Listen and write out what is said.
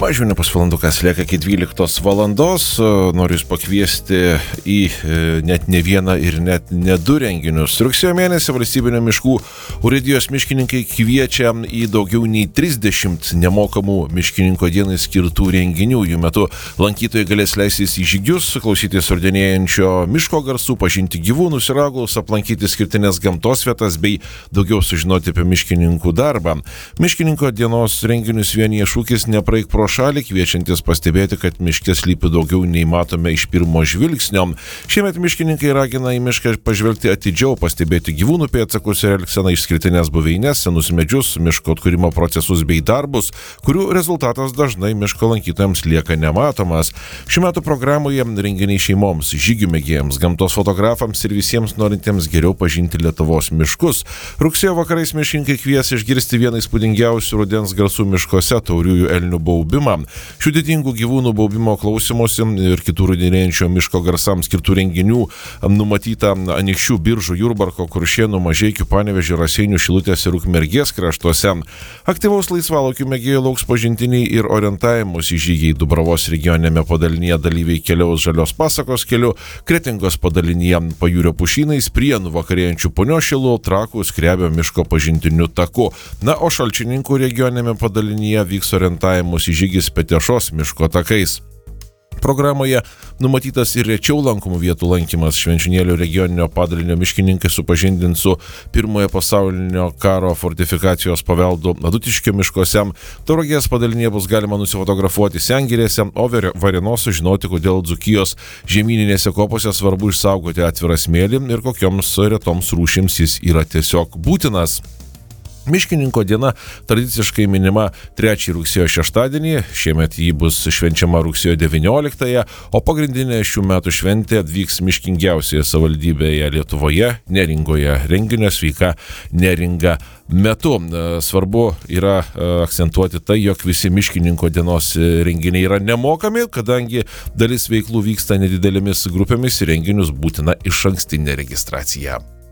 Mažiau ne pusvalandukas lieka iki 12 valandos. Noriu jūs pakviesti į net ne vieną ir net ne du renginius. Rugsėjo mėnesį valstybinio miškų urėdijos miškininkai kviečia į daugiau nei 30 nemokamų miškininko dienai skirtų renginių. Jų metu lankytojai galės leistis į žygius, klausytis rudenėjančio miško garsų, pažinti gyvūnus ir augalus, aplankyti skirtinės gamtos vietas bei daugiau sužinoti apie miškininkų darbą. Miškininko dienos renginius vienyje šūkis "Nepraeik pro šalį", kviečiantis pastebėti, kad miške slypi daugiau nei matome iš pirmo žvilgsnio. Šiemet miškininkai ragina į mišką pažvelgti atidžiau, pastebėti gyvūnų pėdsakus ir elgseną, išskirtinės buveinės, senus medžius, miško atkūrimo procesus bei darbus, kurių rezultatas dažnai miško lankytojams lieka nematomas. Šiuo metu programoje renginiai šeimoms, žygių mėgėjams, gamtos fotografams ir visiems norintiems geriau pažinti Lietuvos miškus. Rugsėjo vakarais miškininkai kvies išgirsti vieną įspūdingiausių rudens garsų miškuose - tauriųjų elnių baubimą. Šių didingų gyvūnų baubimo klausymosi ir kitų rudenėjančio miško garsams skirtų renginių numatyta Anykščių, Biržų, Jurbarko, Kuršėnų, Mažeikių, Panevėžio, Raseinių, Šilutės ir Ukmergės kraštuose. Aktyvaus laisvalaikio mėgėjų lauks pažintiniai ir orientavimus į žygiai. Dubravos regioninėme padalinyje dalyviai keliaus Žalios pasakos keliu, Kretingos padalinyje Pajūrio pušynais, Prienų vakarėjančių Punios Šilų, Trakų, Skrebio miško pažintiniu taku. Na, o Šalčininkų regioninėme padalinyje vyks orientavimus į žygis Petiešos miško takais. Programoje numatytas ir rečiau lankomų vietų lankymas. Švenčionėlių regioninio padalinio miškininkai supažindins su Pirmojo pasaulinio karo fortifikacijos paveldu Adutiškio miškuose. Tauragės padalinyje bus galima nusifotografuoti Sengirėse, o Varėnos sužinoti, kodėl Dzūkijos žemyninėse kopose svarbu išsaugoti atvirą smėlį ir kokioms retoms rūšims jis yra tiesiog būtinas. Miškininko diena tradiciškai minima 3 rugsėjo šeštadienį, šiemet jį bus švenčiama rugsėjo 19, o pagrindinė šių metų šventė vyks miškingiausioje savivaldybėje Lietuvoje, Neringoje, renginio Sveika Neringa metu. Svarbu yra akcentuoti tai, jog visi miškininko dienos renginiai yra nemokami, kadangi dalis veiklų vyksta nedidelėmis grupėmis ir renginius būtina išankstinė registracija.